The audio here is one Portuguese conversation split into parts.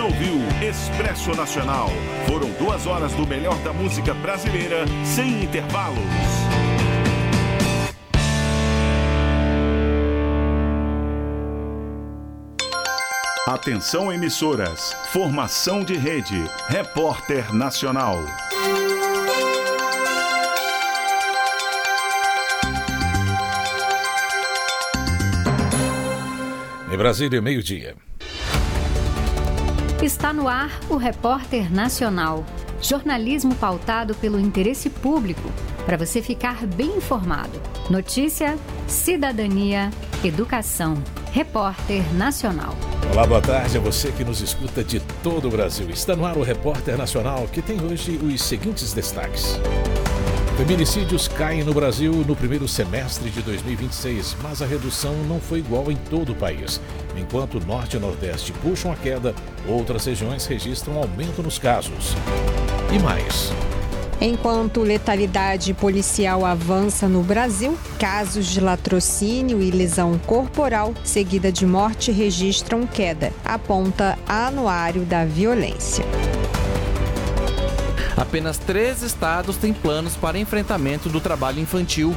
ouviu Expresso Nacional. Foram 2 horas do melhor da música brasileira, sem intervalos. Atenção emissoras, formação de rede, Repórter Nacional. Em Brasília, meio-dia. Está no ar o Repórter Nacional. Jornalismo pautado pelo interesse público, para você ficar bem informado. Notícia, cidadania, educação. Repórter Nacional. Olá, boa tarde a você que nos escuta de todo o Brasil. Está no ar o Repórter Nacional, que tem hoje os seguintes destaques. Feminicídios caem no Brasil no primeiro semestre de 2026, mas a redução não foi igual em todo o país. Enquanto o Norte e Nordeste puxam a queda, outras regiões registram aumento nos casos. E mais. Enquanto letalidade policial avança no Brasil, casos de latrocínio e lesão corporal seguida de morte registram queda, aponta Anuário da Violência. Apenas 3 estados têm planos para enfrentamento do trabalho infantil.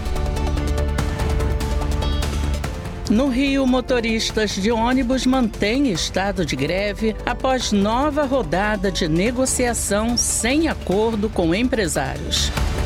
No Rio, motoristas de ônibus mantêm estado de greve após nova rodada de negociação sem acordo com empresários.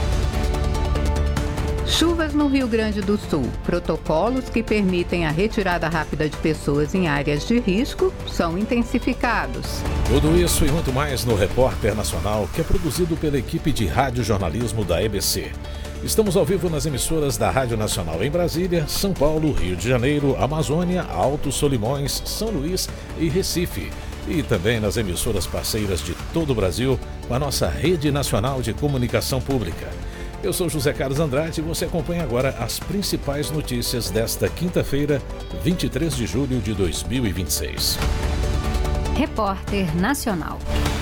Chuvas no Rio Grande do Sul. Protocolos que permitem a retirada rápida de pessoas em áreas de risco são intensificados. Tudo isso e muito mais no Repórter Nacional, que é produzido pela equipe de radiojornalismo da EBC. Estamos ao vivo nas emissoras da Rádio Nacional em Brasília, São Paulo, Rio de Janeiro, Amazônia, Alto Solimões, São Luís e Recife. E também nas emissoras parceiras de todo o Brasil, com a nossa Rede Nacional de Comunicação Pública. Eu sou José Carlos Andrade e você acompanha agora as principais notícias desta quinta-feira, 23 de julho de 2026. Repórter Nacional.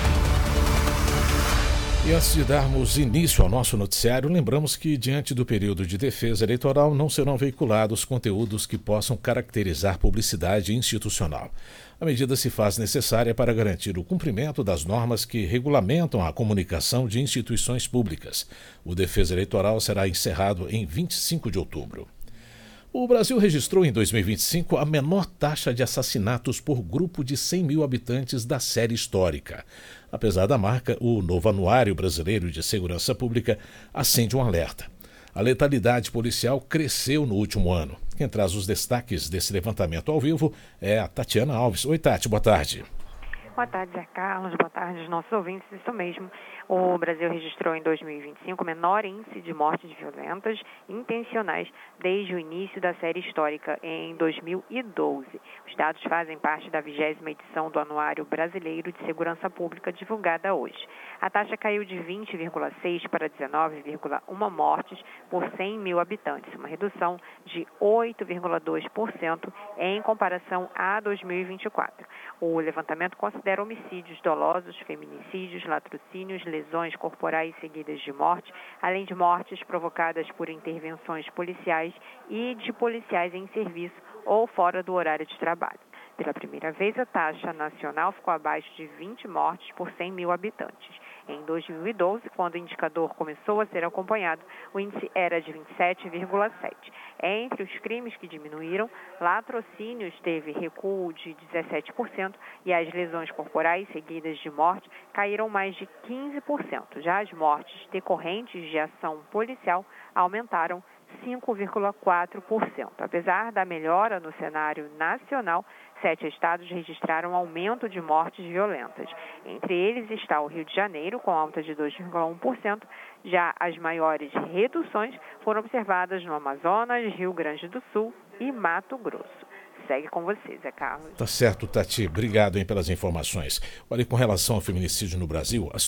E antes de darmos início ao nosso noticiário, lembramos que, diante do período de defesa eleitoral, não serão veiculados conteúdos que possam caracterizar publicidade institucional. A medida se faz necessária para garantir o cumprimento das normas que regulamentam a comunicação de instituições públicas. O defesa eleitoral será encerrado em 25 de outubro. O Brasil registrou em 2025 a menor taxa de assassinatos por grupo de 100 mil habitantes da série histórica. Apesar da marca, o novo Anuário Brasileiro de Segurança Pública acende um alerta. A letalidade policial cresceu no último ano. Quem traz os destaques desse levantamento ao vivo é a Tatiana Alves. Oi, Tati, boa tarde. Boa tarde, Zé Carlos. Boa tarde aos nossos ouvintes. Isso mesmo. O Brasil registrou em 2025 o menor índice de mortes violentas intencionais desde o início da série histórica, em 2012. Os dados fazem parte da 20ª edição do Anuário Brasileiro de Segurança Pública, divulgada hoje. A taxa caiu de 20,6 para 19,1 mortes por 100 mil habitantes, uma redução de 8,2% em comparação a 2024. O levantamento considera homicídios dolosos, feminicídios, latrocínios, lesões corporais seguidas de morte, além de mortes provocadas por intervenções policiais e de policiais em serviço ou fora do horário de trabalho. Pela primeira vez, a taxa nacional ficou abaixo de 20 mortes por 100 mil habitantes. Em 2012, quando o indicador começou a ser acompanhado, o índice era de 27,7. Entre os crimes que diminuíram, latrocínios teve recuo de 17% e as lesões corporais seguidas de morte caíram mais de 15%. Já as mortes decorrentes de ação policial aumentaram 5,4%. Apesar da melhora no cenário nacional, 7 estados registraram aumento de mortes violentas. Entre eles está o Rio de Janeiro, com alta de 2,1%. Já as maiores reduções foram observadas no Amazonas, Rio Grande do Sul e Mato Grosso. Segue com você, Zé Carlos. Tá certo, Tati. Obrigado pelas informações. Olha, com relação ao feminicídio no Brasil,